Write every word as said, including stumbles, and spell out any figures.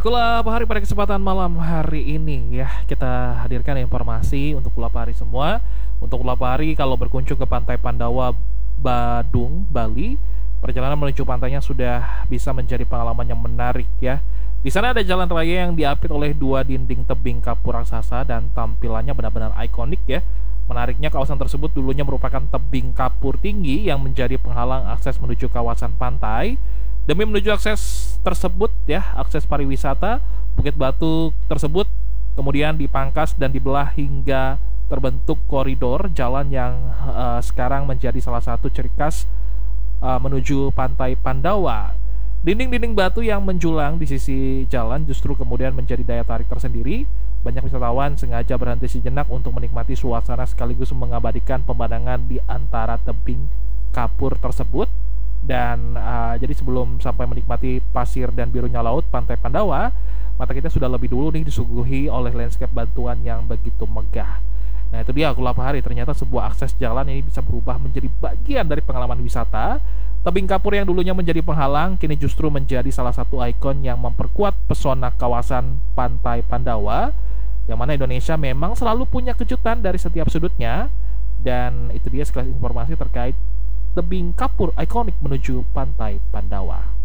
Kulap Hari pada kesempatan malam hari ini ya kita hadirkan informasi untuk Kulap Hari semua. Untuk Kulap Hari kalau berkunjung ke Pantai Pandawa, Badung, Bali, perjalanan menuju pantainya sudah bisa menjadi pengalaman yang menarik ya. Di sana ada jalan raya yang diapit oleh dua dinding tebing kapur raksasa dan tampilannya benar-benar ikonik ya. Menariknya kawasan tersebut dulunya merupakan tebing kapur tinggi yang menjadi penghalang akses menuju kawasan pantai. Demi menuju akses tersebut ya, akses pariwisata, Bukit Batu tersebut kemudian dipangkas dan dibelah hingga terbentuk koridor jalan yang uh, sekarang menjadi salah satu ciri khas uh, menuju Pantai Pandawa. Dinding-dinding batu yang menjulang di sisi jalan justru kemudian menjadi daya tarik tersendiri. Banyak wisatawan sengaja berhenti sejenak untuk menikmati suasana sekaligus mengabadikan pemandangan di antara tebing kapur tersebut. Dan uh, jadi sebelum sampai menikmati pasir dan birunya laut Pantai Pandawa, mata kita sudah lebih dulu nih disuguhi oleh landscape batuan yang begitu megah. Nah itu dia Kulap Hari, ternyata sebuah akses jalan ini bisa berubah menjadi bagian dari pengalaman wisata. Tebing kapur yang dulunya menjadi penghalang kini justru menjadi salah satu ikon yang memperkuat pesona kawasan Pantai Pandawa, yang mana Indonesia memang selalu punya kejutan dari setiap sudutnya. Dan itu dia sekelas informasi terkait tebing kapur ikonik menuju Pantai Pandawa.